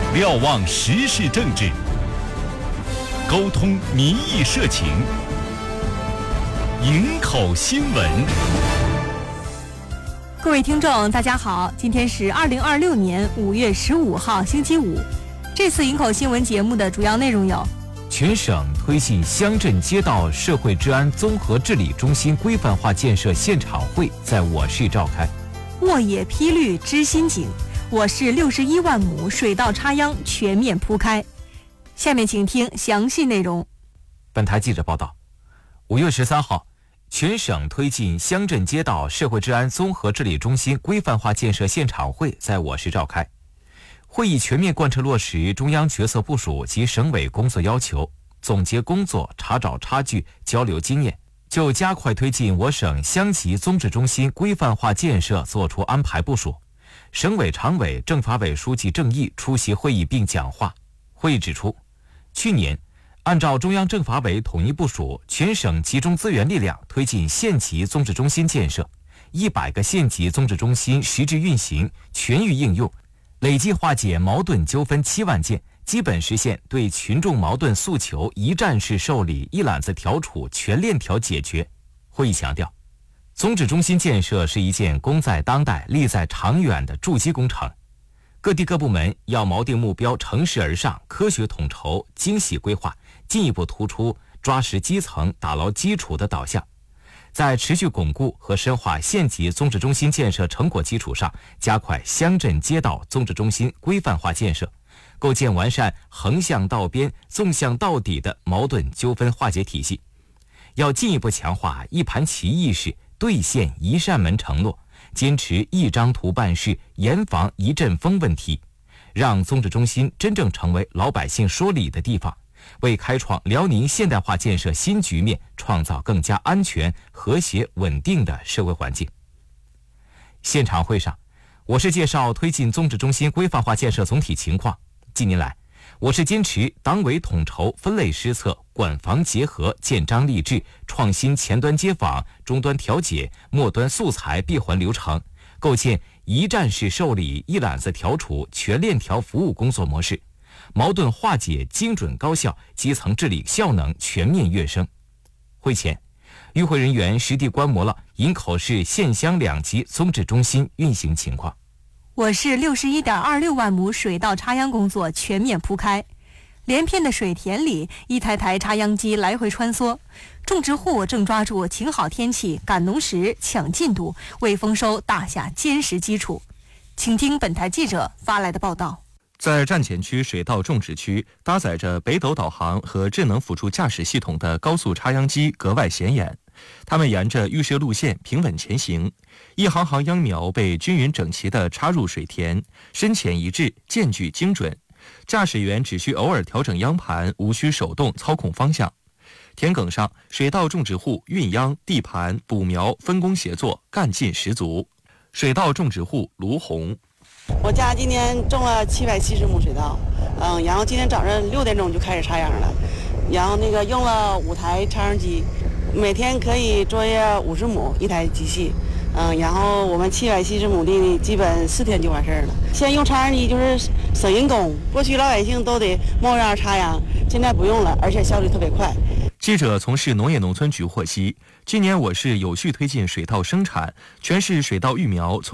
瞭望时事政治，沟通民意社情，营口新闻。 各位听众大家好，今天是2026年5月15号星期五。这次营口新闻节目的主要内容有： 全省推进乡镇街道社会治安综合治理中心规范化建设现场会在我市召开； 沃野披绿知心景，我市61万亩水稻插秧全面铺开。下面请听详细内容。 本台记者报道，5月13号，全省推进乡镇街道社会治安综合治理中心规范化建设现场会在我市召开。会议全面贯彻落实中央决策部署及省委工作要求，总结工作，查找差距，交流经验，就加快推进我省乡级综治中心规范化建设作出安排部署。省委常委、政法委书记郑毅出席会议并讲话。会议指出，去年按照中央政法委统一部署，全省集中资源力量推进县级综治中心建设，100个县级综治中心实质运行，全域应用，累计化解矛盾纠纷7万件，基本实现对群众矛盾诉求一站式受理、一揽子调处、全链条解决。会议强调，综治中心建设是一件功在当代、利在长远的筑基工程，各地各部门要锚定目标，乘势而上，科学统筹，精细规划，进一步突出抓实基层、打牢基础的导向。在持续巩固和深化县级综治中心建设成果基础上，加快乡镇街道综治中心规范化建设，构建完善横向到边、纵向到底的矛盾纠纷化解体系。要进一步强化一盘棋意识，兑现一扇门承诺，坚持一张图办事，严防一阵风问题，让综治中心真正成为老百姓说理的地方，为开创辽宁现代化建设新局面创造更加安全、和谐、稳定的社会环境。现场会上，我市介绍推进综治中心规范化建设总体情况。近年来，我市坚持党委统筹、分类施策、管防结合、建章立制，创新前端接访、终端调解、末端素材闭环流程，构建一站式受理、一揽子调处、全链条服务工作模式，矛盾化解精准高效，基层治理效能全面跃升。会前，与会人员实地观摩了营口市县乡2级综治中心运行情况。 我市61.26万亩水稻插秧工作全面铺开，连片的水田里，一台台插秧机来回穿梭，种植户正抓住晴好天气赶农时抢进度，为丰收打下坚实基础。请听本台记者发来的报道。 在站前区水稻种植区，搭载着北斗导航和智能辅助驾驶系统的高速插秧机格外显眼。它们沿着预设路线平稳前行，一行行秧苗被均匀整齐地插入水田，深浅一致，间距精准。驾驶员只需偶尔调整秧盘，无需手动操控方向。田埂上，水稻种植户运秧、地盘、补苗分工协作，干劲十足。水稻种植户卢红： 我家今年种了770亩水稻，然后今天早上6点钟就开始插秧了，然后用了5台插秧机，每天可以作业50亩一台机器，然后我们770亩地基本4天就完事儿了。现在用插秧机就是省人工，过去老百姓都得冒烟插秧，现在不用了，而且效率特别快。 记者从市农业农村局获悉，今年我市有序推进水稻生产，全市水稻育苗从